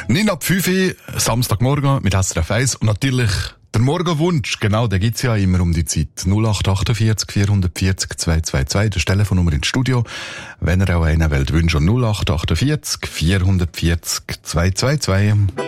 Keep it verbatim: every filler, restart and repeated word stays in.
neun ab fünf Uhr, Samstagmorgen mit S R F eins und natürlich der Morgenwunsch, genau, den gibt's ja immer um die Zeit. null acht achtundvierzig vierhundertvierzig zweihundertzweiundzwanzig, das ist die Telefonnummer ins Studio. Wenn ihr auch einen wollt wünschen, null acht achtundvierzig vierhundertvierzig zweihundertzweiundzwanzig.